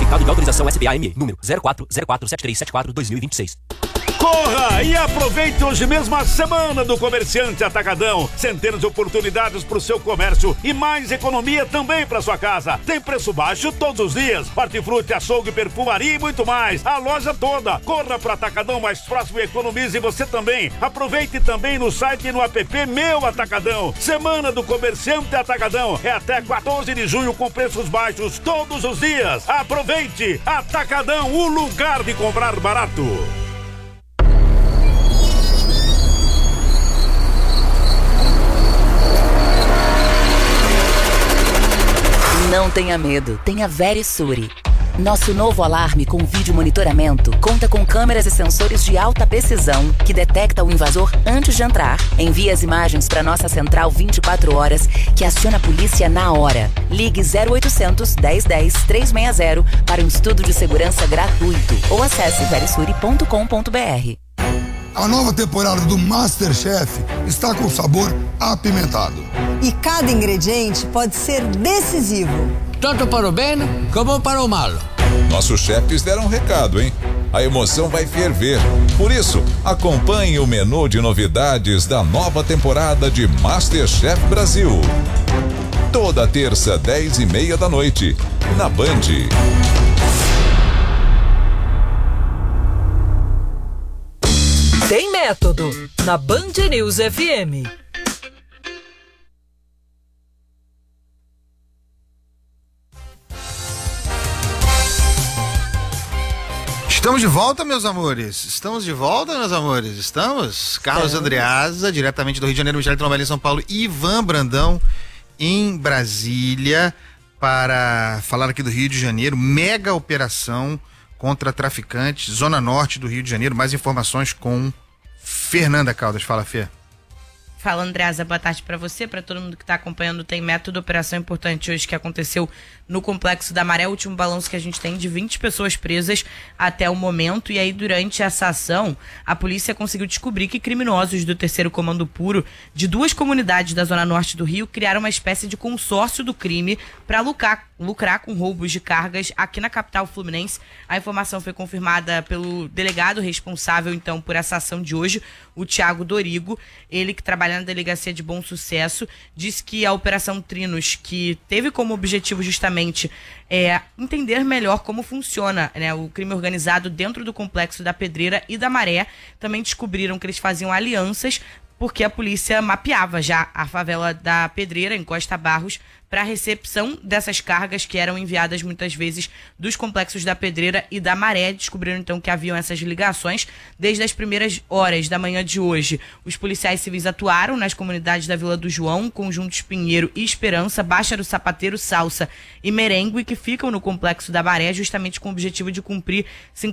Certificado de autorização SBA-ME, número 04047374-2026. Corra e aproveite hoje mesmo a Semana do Comerciante Atacadão. Centenas de oportunidades para o seu comércio e mais economia também para sua casa. Tem preço baixo todos os dias. Hortifruti, açougue, perfumaria e muito mais. A loja toda. Corra para Atacadão mais próximo e economize você também. Aproveite também no site e no app Meu Atacadão. Semana do Comerciante Atacadão. É até 14 de junho com preços baixos todos os dias. Aproveite! Atacadão, o lugar de comprar barato. Não tenha medo, tenha Verisure. Nosso novo alarme com vídeo monitoramento conta com câmeras e sensores de alta precisão que detecta o invasor antes de entrar, envia as imagens para nossa central 24 horas que aciona a polícia na hora. Ligue 0800 1010 360 para um estudo de segurança gratuito ou acesse verisure.com.br. A nova temporada do MasterChef está com sabor apimentado. E cada ingrediente pode ser decisivo. Tanto para o bem como para o mal. Nossos chefes deram um recado, hein? A emoção vai ferver. Por isso, acompanhe o menu de novidades da nova temporada de MasterChef Brasil. Toda terça, 10:30 da noite, na Band. Tem método, na Band News FM. Estamos de volta, meus amores. Estamos de volta, meus amores. Estamos. Carlos Andreasa, diretamente do Rio de Janeiro, Michele Trombelli em São Paulo, Ivan Brandão em Brasília, para falar aqui do Rio de Janeiro. Mega operação contra traficantes, Zona Norte do Rio de Janeiro. Mais informações com Fernanda Caldas. Fala, Fê. Fala, Andreasa, boa tarde para você, para todo mundo que está acompanhando. Tem método, operação importante hoje que aconteceu no Complexo da Maré. O último balanço que a gente tem de 20 pessoas presas até o momento. E aí, durante essa ação, a polícia conseguiu descobrir que criminosos do 3º Comando Puro de 2 comunidades da Zona Norte do Rio criaram uma espécie de consórcio do crime para lucrar com roubos de cargas aqui na capital fluminense. A informação foi confirmada pelo delegado responsável, então, por essa ação de hoje, o Thiago Dorigo. Ele que trabalha na Delegacia de Bom Sucesso, disse que a Operação Trinos, que teve como objetivo justamente entender melhor como funciona, né, o crime organizado dentro do Complexo da Pedreira e da Maré, também descobriram que eles faziam alianças porque a polícia mapeava já a favela da Pedreira, em Costa Barros, para a recepção dessas cargas que eram enviadas muitas vezes dos complexos da Pedreira e da Maré. Descobriram então que haviam essas ligações. Desde as primeiras horas da manhã de hoje, os policiais civis atuaram nas comunidades da Vila do João, Conjuntos Pinheiro e Esperança, Baixa do Sapateiro, Salsa e Merengue, que ficam no complexo da Maré, justamente com o objetivo de cumprir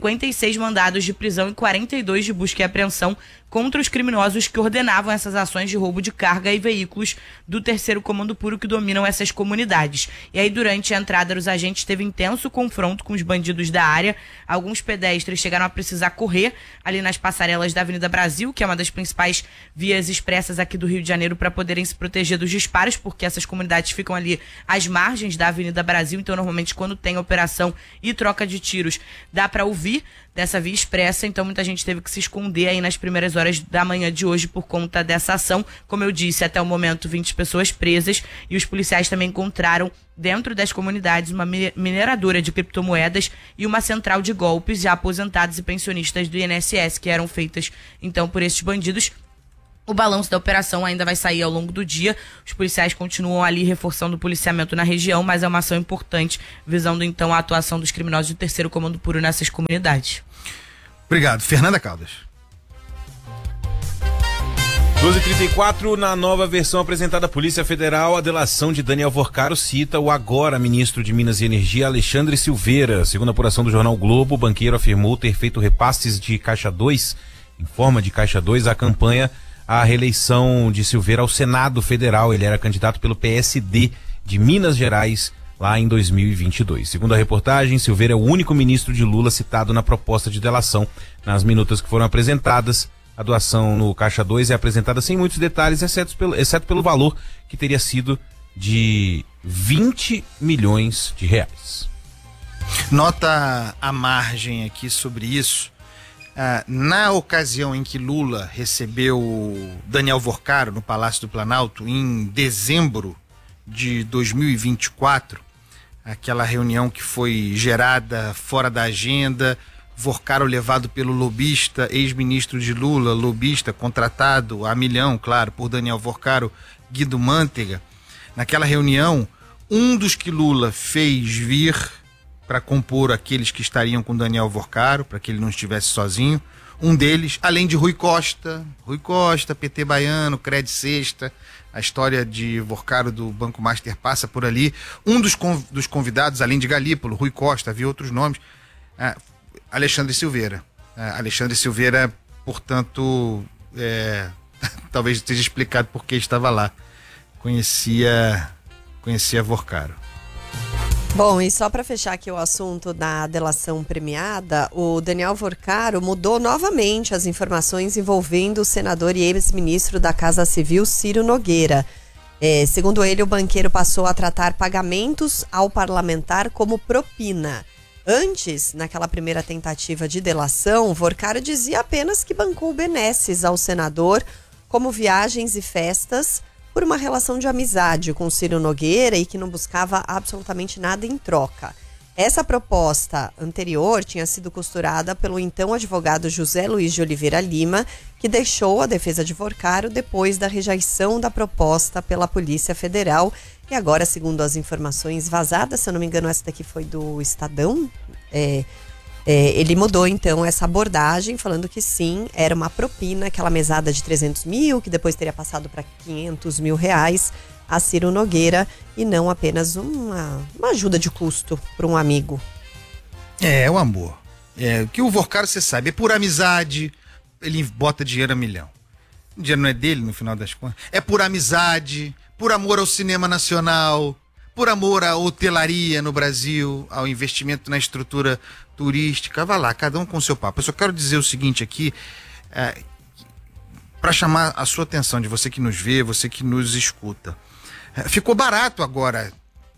56 mandados de prisão e 42 de busca e apreensão contra os criminosos que ordenavam essas ações de roubo de carga e veículos do 3º Comando Puro que dominam essas comunidades. E aí, durante a entrada dos agentes, teve intenso confronto com os bandidos da área. Alguns pedestres chegaram a precisar correr ali nas passarelas da Avenida Brasil, que é uma das principais vias expressas aqui do Rio de Janeiro, para poderem se proteger dos disparos, porque essas comunidades ficam ali às margens da Avenida Brasil. Então, normalmente, quando tem operação e troca de tiros, dá para ouvir dessa via expressa. Então, muita gente teve que se esconder aí nas primeiras horas da manhã de hoje por conta dessa ação. Como eu disse, até o momento, 20 pessoas presas, e os policiais também encontraram dentro das comunidades uma mineradora de criptomoedas e uma central de golpes já aposentados e pensionistas do INSS, que eram feitas então por esses bandidos. O balanço da operação ainda vai sair ao longo do dia. Os policiais continuam ali reforçando o policiamento na região, mas é uma ação importante, visando então a atuação dos criminosos do 3º Comando Puro nessas comunidades. Obrigado. Fernanda Caldas. 12h34, na nova versão apresentada à Polícia Federal, a delação de Daniel Vorcaro cita o agora ministro de Minas e Energia, Alexandre Silveira. Segundo a apuração do jornal Globo, o banqueiro afirmou ter feito repasses de Caixa 2, em forma de Caixa 2, à campanha à reeleição de Silveira ao Senado Federal. Ele era candidato pelo PSD de Minas Gerais lá em 2022. Segundo a reportagem, Silveira é o único ministro de Lula citado na proposta de delação. Nas minutas que foram apresentadas, a doação no Caixa 2 é apresentada sem muitos detalhes, exceto pelo valor, que teria sido de 20 milhões de reais. Nota à margem aqui sobre isso. Na ocasião em que Lula recebeu Daniel Vorcaro no Palácio do Planalto, em dezembro de 2024, aquela reunião que foi gerada fora da agenda, Vorcaro levado pelo lobista, ex-ministro de Lula, lobista contratado a milhão, claro, por Daniel Vorcaro, Guido Mantega. Naquela reunião, um dos que Lula fez vir para compor aqueles que estariam com Daniel Vorcaro, para que ele não estivesse sozinho, um deles, além de Rui Costa, PT baiano, Cred Sexta, a história de Vorcaro do Banco Master passa por ali. Um dos convidados, além de Galípolo, Rui Costa, havia outros nomes, Alexandre Silveira. Alexandre Silveira, portanto, talvez esteja explicado por que estava lá. Conhecia Vorcaro. Bom, e só para fechar aqui o assunto da delação premiada, o Daniel Vorcaro mudou novamente as informações envolvendo o senador e ex-ministro da Casa Civil, Ciro Nogueira. Segundo ele, o banqueiro passou a tratar pagamentos ao parlamentar como propina. Antes, naquela primeira tentativa de delação, Vorcaro dizia apenas que bancou benesses ao senador, como viagens e festas, por uma relação de amizade com Ciro Nogueira e que não buscava absolutamente nada em troca. Essa proposta anterior tinha sido costurada pelo então advogado José Luiz de Oliveira Lima, que deixou a defesa de Vorcaro depois da rejeição da proposta pela Polícia Federal. E agora, segundo as informações vazadas, se eu não me engano, essa daqui foi do Estadão, ele mudou então essa abordagem, falando que sim, era uma propina, aquela mesada de 300 mil, que depois teria passado para 500 mil reais a Ciro Nogueira, e não apenas uma ajuda de custo para um amigo. O amor. O que o Vorcaro, você sabe, é por amizade, ele bota dinheiro a milhão. O dinheiro não é dele, no final das contas. É por amizade, por amor ao cinema nacional, por amor à hotelaria no Brasil, ao investimento na estrutura turística. Vai lá, cada um com o seu papo. Eu só quero dizer o seguinte aqui, para chamar a sua atenção, de você que nos vê, você que nos escuta. Ficou barato agora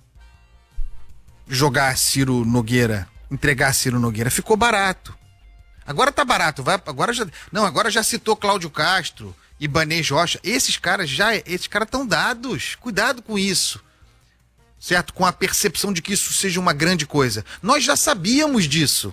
jogar Ciro Nogueira, entregar Ciro Nogueira. Ficou barato. Agora tá barato. Agora já citou Cláudio Castro, Ibanez Rocha. Esses caras estão dados. Cuidado com isso. Certo? Com a percepção de que isso seja uma grande coisa. Nós já sabíamos disso.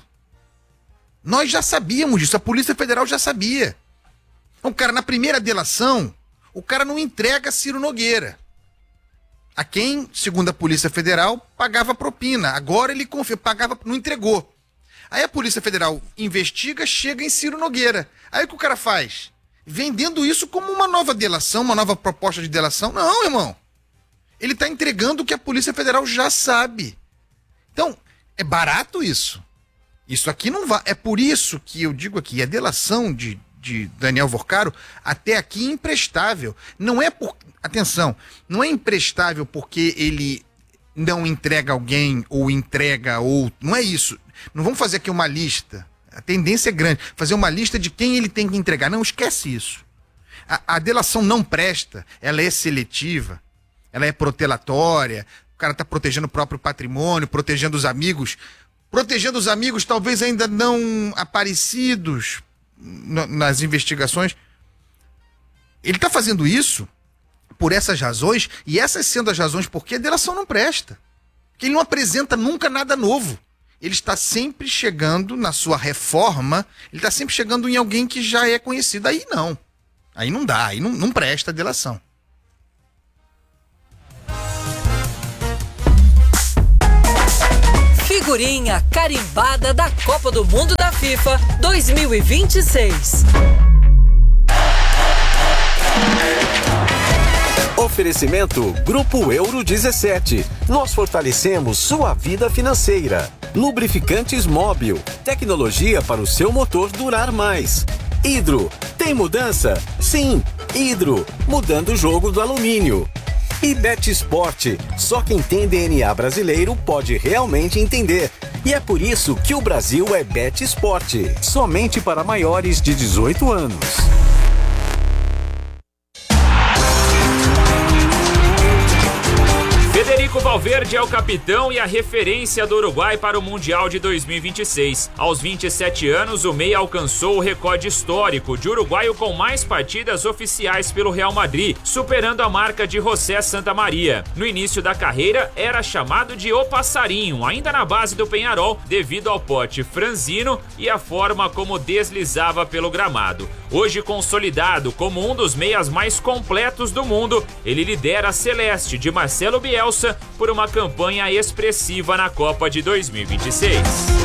A Polícia Federal já sabia. Então, cara, na primeira delação, o cara não entrega Ciro Nogueira. A quem, segundo a Polícia Federal, pagava propina. Agora ele não entregou. Aí a Polícia Federal investiga, chega em Ciro Nogueira. Aí o que o cara faz? Vendendo isso como uma nova delação, uma nova proposta de delação. Não, irmão. Ele está entregando o que a Polícia Federal já sabe. Então, é barato isso. Isso aqui não vai. É por isso que eu digo aqui, a delação de Daniel Vorcaro, até aqui imprestável. Não é atenção, não é imprestável porque ele não entrega alguém ou entrega outro. Não é isso. Não vamos fazer aqui uma lista. A tendência é grande. Fazer uma lista de quem ele tem que entregar. Não, esquece isso. A delação não presta. Ela é seletiva. Ela é protelatória. O cara está protegendo o próprio patrimônio, protegendo os amigos. Protegendo os amigos talvez ainda não aparecidos nas investigações. Ele está fazendo isso por essas razões, e essas sendo as razões porque a delação não presta. Porque ele não apresenta nunca nada novo. Ele está sempre chegando na sua reforma, ele está sempre chegando em alguém que já é conhecido. Aí não. Aí não dá, aí não presta a delação. Figurinha carimbada da Copa do Mundo da FIFA 2026. Oferecimento Grupo Euro 17. Nós fortalecemos sua vida financeira. Lubrificantes Móbil. Tecnologia para o seu motor durar mais. Hidro. Tem mudança? Sim. Hidro. Mudando o jogo do alumínio. E Betsport. Só quem tem DNA brasileiro pode realmente entender. E é por isso que o Brasil é Betsport. Somente para maiores de 18 anos. Federico Valverde é o capitão e a referência do Uruguai para o Mundial de 2026. Aos 27 anos, o meia alcançou o recorde histórico de uruguaio com mais partidas oficiais pelo Real Madrid, superando a marca de José Santamaria. No início da carreira, era chamado de O Passarinho, ainda na base do Peñarol, devido ao pote franzino e a forma como deslizava pelo gramado. Hoje consolidado como um dos meias mais completos do mundo, ele lidera a Celeste de Marcelo Bielsa por uma campanha expressiva na Copa de 2026.